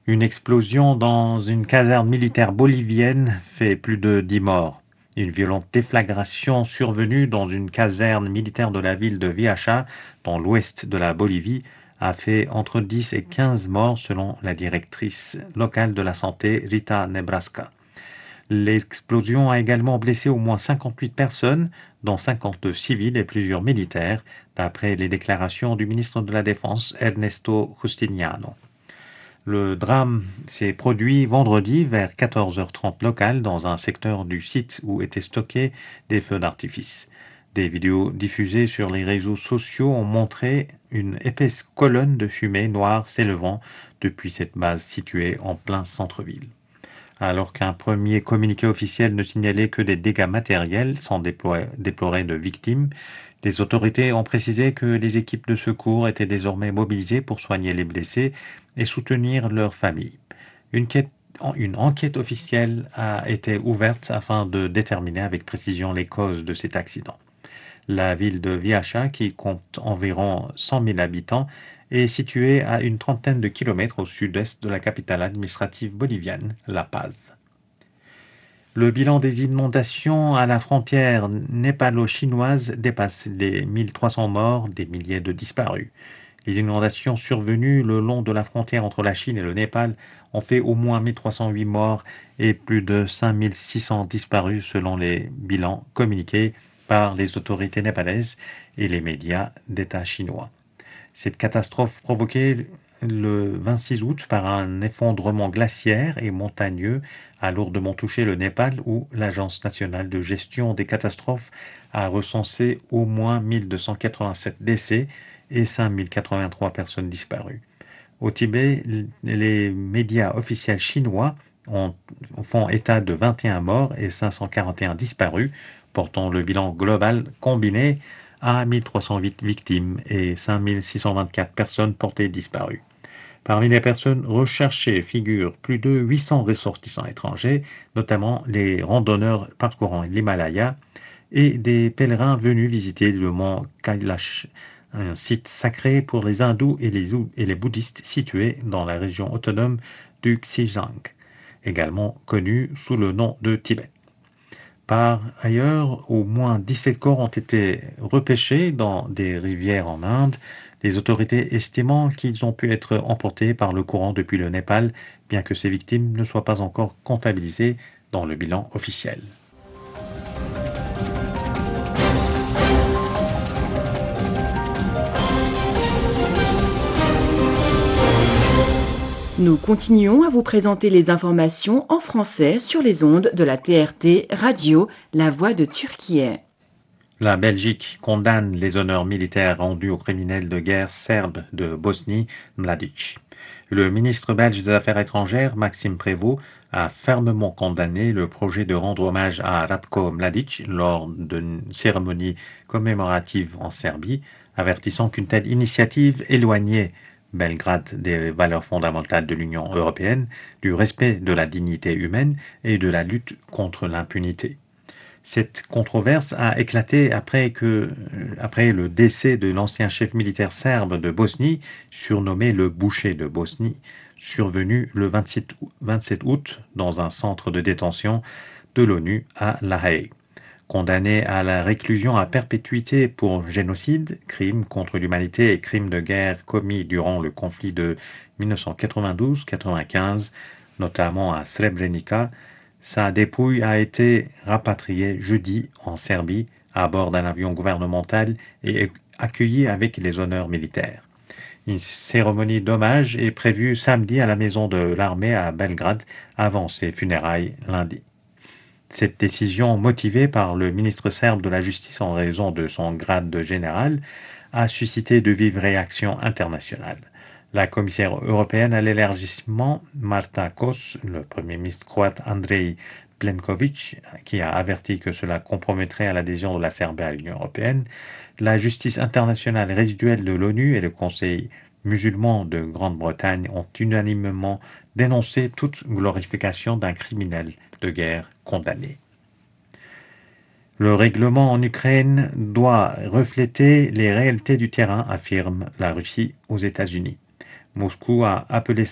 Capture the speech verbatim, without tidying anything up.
Une explosion dans une caserne militaire bolivienne fait plus de dix morts. Une violente déflagration survenue dans une caserne militaire de la ville de Viacha, dans l'ouest de la Bolivie, a fait entre dix et quinze morts selon la directrice locale de la santé, Rita Nebraska. L'explosion a également blessé au moins cinquante-huit personnes, dont cinquante-deux civils et plusieurs militaires, d'après les déclarations du ministre de la Défense, Ernesto Justiniano. Le drame s'est produit vendredi vers quatorze heures trente locales dans un secteur du site où étaient stockés des feux d'artifice. Des vidéos diffusées sur les réseaux sociaux ont montré une épaisse colonne de fumée noire s'élevant depuis cette base située en plein centre-ville. Alors qu'un premier communiqué officiel ne signalait que des dégâts matériels sans déplorer de victimes, les autorités ont précisé que les équipes de secours étaient désormais mobilisées pour soigner les blessés et soutenir leurs familles. Une, quête, une enquête officielle a été ouverte afin de déterminer avec précision les causes de cet accident. La ville de Viacha, qui compte environ cent mille habitants, est située à une trentaine de kilomètres au sud-est de la capitale administrative bolivienne, La Paz. Le bilan des inondations à la frontière népalo-chinoise dépasse les mille trois cents morts, des milliers de disparus. Les inondations survenues le long de la frontière entre la Chine et le Népal ont fait au moins mille trois cent huit morts et plus de cinq mille six cents disparus selon les bilans communiqués par les autorités népalaises et les médias d'État chinois. Cette catastrophe provoquée le vingt-six août par un effondrement glaciaire et montagneux a lourdement touché le Népal où l'Agence nationale de gestion des catastrophes a recensé au moins mille deux cent quatre-vingt-sept décès et cinq mille quatre-vingt-trois personnes disparues. Au Tibet, les médias officiels chinois ont, font état de vingt et un morts et cinq cent quarante et un disparus, portant le bilan global combiné à mille trois cent huit victimes et cinq mille six cent vingt-quatre personnes portées disparues. Parmi les personnes recherchées figurent plus de huit cents ressortissants étrangers, notamment les randonneurs parcourant l'Himalaya et des pèlerins venus visiter le mont Kailash, un site sacré pour les hindous et les, et les bouddhistes situé dans la région autonome du Xizang, également connu sous le nom de Tibet. Par ailleurs, au moins dix-sept corps ont été repêchés dans des rivières en Inde, les autorités estimant qu'ils ont pu être emportés par le courant depuis le Népal, bien que ces victimes ne soient pas encore comptabilisées dans le bilan officiel. Nous continuons à vous présenter les informations en français sur les ondes de la T R T Radio, La Voix de Turquie. La Belgique condamne les honneurs militaires rendus aux criminels de guerre serbes de Bosnie, Mladic. Le ministre belge des Affaires étrangères, Maxime Prévost, a fermement condamné le projet de rendre hommage à Ratko Mladic lors d'une cérémonie commémorative en Serbie, avertissant qu'une telle initiative éloignait Belgrade des valeurs fondamentales de l'Union européenne, du respect de la dignité humaine et de la lutte contre l'impunité. Cette controverse a éclaté après, que, après le décès de l'ancien chef militaire serbe de Bosnie, surnommé le boucher de Bosnie, survenu le vingt-sept août dans un centre de détention de l'ONU à La Haye. Condamné à la réclusion à perpétuité pour génocide, crime contre l'humanité et crime de guerre commis durant le conflit de mille neuf cent quatre-vingt-douze quatre-vingt-quinze, notamment à Srebrenica, sa dépouille a été rapatriée jeudi en Serbie à bord d'un avion gouvernemental et accueillie avec les honneurs militaires. Une cérémonie d'hommage est prévue samedi à la maison de l'armée à Belgrade avant ses funérailles lundi. Cette décision, motivée par le ministre serbe de la Justice en raison de son grade de général, a suscité de vives réactions internationales. La commissaire européenne à l'élargissement, Marta Kos, le premier ministre croate Andrej Plenković, qui a averti que cela compromettrait à l'adhésion de la Serbie à l'Union européenne, la justice internationale résiduelle de l'ONU et le Conseil musulman de Grande-Bretagne ont unanimement dénoncé toute glorification d'un criminel de guerre condamné. Le règlement en Ukraine doit refléter les réalités du terrain, affirme la Russie aux États-Unis. Moscou a appelé